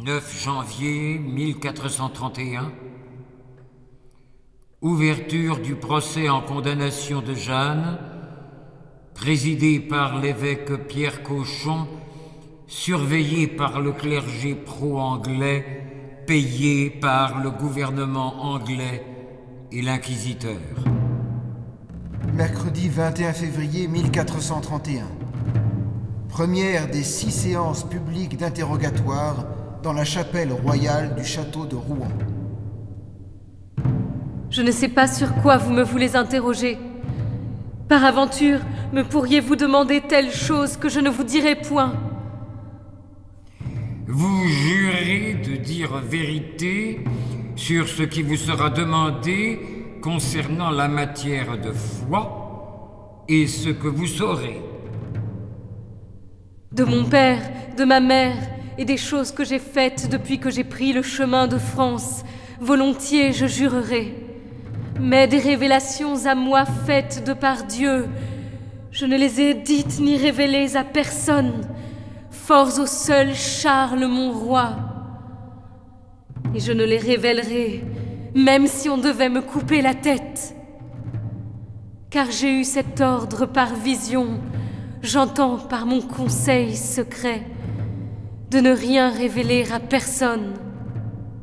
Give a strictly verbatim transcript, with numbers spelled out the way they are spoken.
neuf janvier mille quatre cent trente et un. Ouverture du procès en condamnation de Jeanne, présidé par l'évêque Pierre Cochon, surveillé par le clergé pro-anglais, payé par le gouvernement anglais et l'inquisiteur. Mercredi vingt et un février mille quatre cent trente et un. Première des six séances publiques d'interrogatoire dans la chapelle royale du château de Rouen. Je ne sais pas sur quoi vous me voulez interroger. Par aventure, me pourriez-vous demander telle chose que je ne vous dirai point? Vous jurez de dire vérité sur ce qui vous sera demandé concernant la matière de foi et ce que vous saurez. De mon père, de ma mère et des choses que j'ai faites depuis que j'ai pris le chemin de France, volontiers je jurerai. Mais des révélations à moi faites de par Dieu, je ne les ai dites ni révélées à personne, forts au seul Charles mon roi. Et je ne les révélerai, même si on devait me couper la tête. Car j'ai eu cet ordre par vision, j'entends par mon conseil secret, de ne rien révéler à personne.